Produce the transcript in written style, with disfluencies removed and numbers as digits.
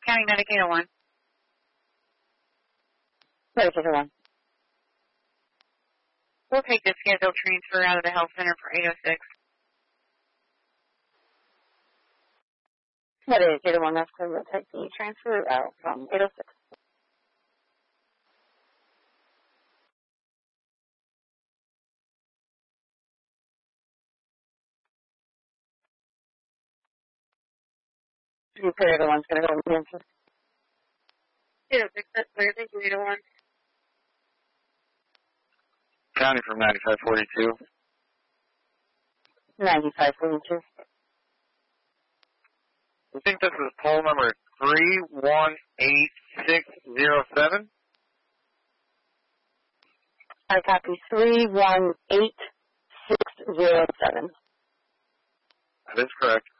County Medic 801. Medic 801. We'll take the scheduled transfer out of the health center for 806. Medic 801, that's clear. We'll take the transfer out from 806. You clear, everyone's going to go with the answer. 806, that's clear. Thank you, 801. County from 9542. 9542. I think this is poll number 318607. I copy 318607. That is correct.